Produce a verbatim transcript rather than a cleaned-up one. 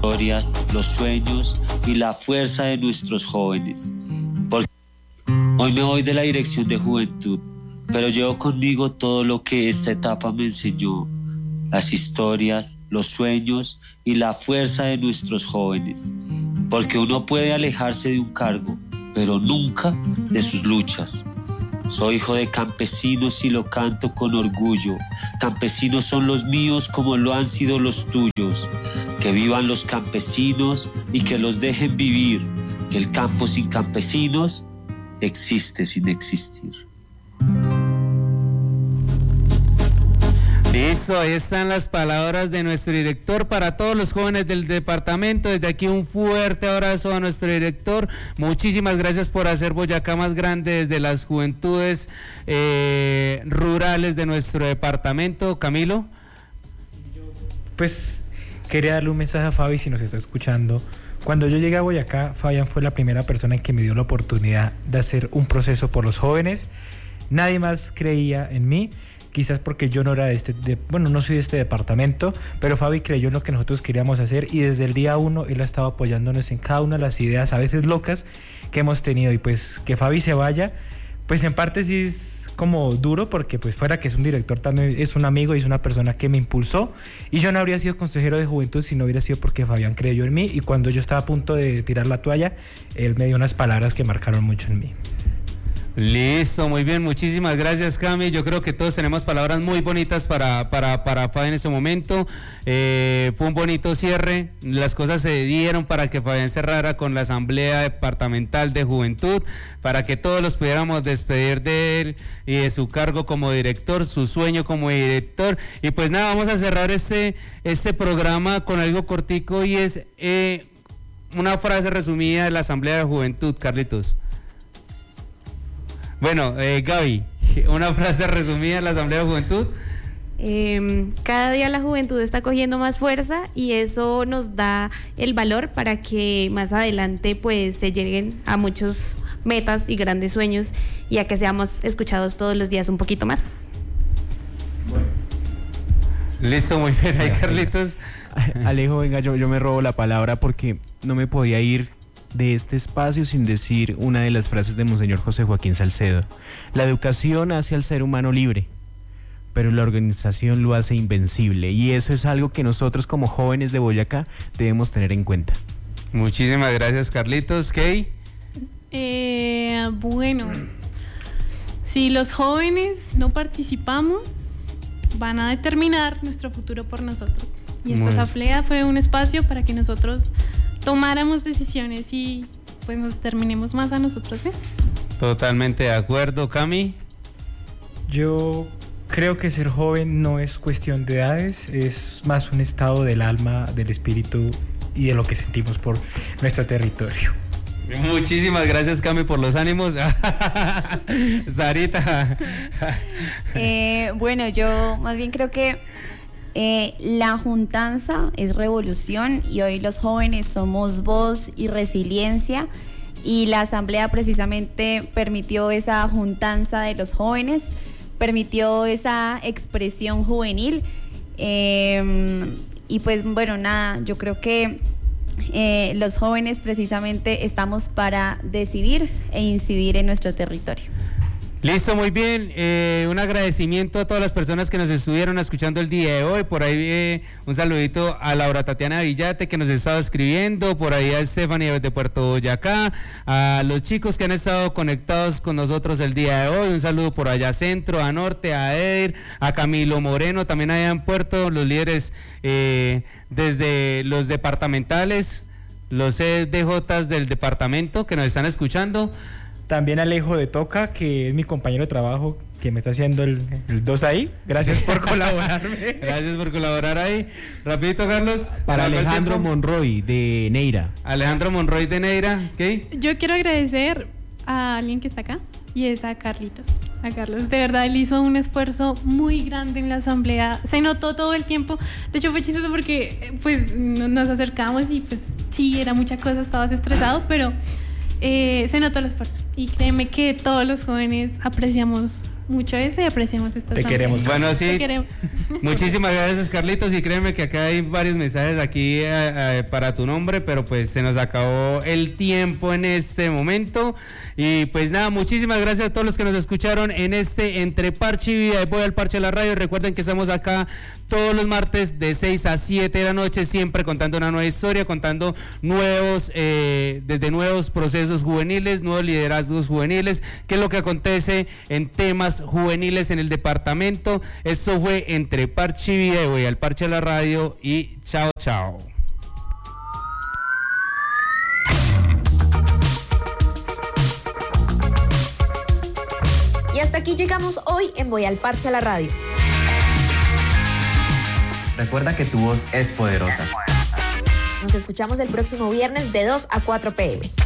historias, los sueños y la fuerza de nuestros jóvenes. Porque hoy me voy de la dirección de juventud, pero llevo conmigo todo lo que esta etapa me enseñó, las historias, los sueños y la fuerza de nuestros jóvenes. Porque uno puede alejarse de un cargo, pero nunca de sus luchas. Soy hijo de campesinos y lo canto con orgullo. Campesinos son los míos como lo han sido los tuyos. Que vivan los campesinos y que los dejen vivir. Que el campo sin campesinos existe sin existir. Listo, ahí están las palabras de nuestro director para todos los jóvenes del departamento. Desde aquí un fuerte abrazo a nuestro director. Muchísimas gracias por hacer Boyacá más grande desde las juventudes eh, rurales de nuestro departamento. Camilo. Pues quería darle un mensaje a Fabi si nos está escuchando. Cuando yo llegué a Boyacá, Fabián fue la primera persona que me dio la oportunidad de hacer un proceso por los jóvenes. Nadie más creía en mí. Quizás porque yo no era de este, de, bueno, no soy de este departamento, pero Fabi creyó en lo que nosotros queríamos hacer y desde el día uno él ha estado apoyándonos en cada una de las ideas, a veces locas, que hemos tenido. Y pues que Fabi se vaya, pues en parte sí es como duro, porque pues fuera que es un director, también es un amigo y es una persona que me impulsó, y yo no habría sido consejero de juventud si no hubiera sido porque Fabián creyó en mí, y cuando yo estaba a punto de tirar la toalla, él me dio unas palabras que marcaron mucho en mí. Listo, muy bien, muchísimas gracias, Cami. Yo creo que todos tenemos palabras muy bonitas para, para, para Fabián en ese momento. Eh, fue un bonito cierre, las cosas se dieron para que Fabián cerrara con la Asamblea Departamental de Juventud, para que todos los pudiéramos despedir de él y de su cargo como director, su sueño como director. Y pues nada, vamos a cerrar este, este programa con algo cortico, y es eh, una frase resumida de la Asamblea de Juventud, Carlitos. Bueno, eh, Gaby, una frase resumida en la Asamblea de Juventud. Eh, cada día la juventud está cogiendo más fuerza y eso nos da el valor para que más adelante pues se lleguen a muchos metas y grandes sueños, y a que seamos escuchados todos los días un poquito más. Bueno. Listo, muy bien, ahí Carlitos. Alejo, venga, yo, yo me robo la palabra porque no me podía ir de este espacio sin decir una de las frases de Monseñor José Joaquín Salcedo. La educación hace al ser humano libre, pero la organización lo hace invencible, y eso es algo que nosotros como jóvenes de Boyacá debemos tener en cuenta. Muchísimas gracias, Carlitos. Kay. Eh, bueno, si los jóvenes no participamos, van a determinar nuestro futuro por nosotros, y esta asamblea fue un espacio para que nosotros tomáramos decisiones y pues nos terminemos más a nosotros mismos. Totalmente de acuerdo, Cami. Yo creo que ser joven no es cuestión de edades, es más un estado del alma, del espíritu y de lo que sentimos por nuestro territorio. Muchísimas gracias, Cami, por los ánimos. Sarita. eh, bueno, yo más bien creo que Eh, la juntanza es revolución, y hoy los jóvenes somos voz y resiliencia, y la asamblea precisamente permitió esa juntanza de los jóvenes, permitió esa expresión juvenil, eh, y pues bueno, nada, yo creo que eh, los jóvenes precisamente estamos para decidir e incidir en nuestro territorio. Listo, muy bien. Eh, un agradecimiento a todas las personas que nos estuvieron escuchando el día de hoy. Por ahí eh, un saludito a Laura Tatiana Villate, que nos ha estado escribiendo, por ahí a Stephanie de Puerto Boyacá, a los chicos que han estado conectados con nosotros el día de hoy. Un saludo por allá centro, a norte, a Edir, a Camilo Moreno, también allá en Puerto, los líderes eh, desde los departamentales, los C D Jotas del departamento que nos están escuchando. También Alejo de Toca, que es mi compañero de trabajo, que me está haciendo el dos ahí. Gracias por colaborarme. Gracias por colaborar ahí. Rapidito, Carlos. Para Alejandro Monroy de Neira. Alejandro Monroy de Neira, ¿qué? Yo quiero agradecer a alguien que está acá, y es a Carlitos. A Carlos, de verdad, él hizo un esfuerzo muy grande en la asamblea. Se notó todo el tiempo. De hecho, fue chistoso porque pues nos acercamos y pues sí, era mucha cosa, estabas estresado, pero... Eh, se notó el esfuerzo, y créeme que todos los jóvenes apreciamos mucho eso y apreciamos esta Te queremos. Bueno, sí. Te queremos. Muchísimas gracias, Carlitos, y créeme que acá hay varios mensajes aquí eh, eh, para tu nombre, pero pues se nos acabó el tiempo en este momento. Y pues nada, muchísimas gracias a todos los que nos escucharon en este Entre Parche y Vida de Voy al Parche a la Radio. Recuerden que estamos acá todos los martes de seis a siete de la noche, siempre contando una nueva historia, contando nuevos, eh, desde nuevos procesos juveniles, nuevos liderazgos juveniles, qué es lo que acontece en temas juveniles en el departamento. Esto fue Entre Parche y Vida de Voy al Parche a la Radio y chao, chao. Y hasta aquí llegamos hoy en Voy al Parche a la Radio. Recuerda que tu voz es poderosa. Nos escuchamos el próximo viernes de dos a cuatro p m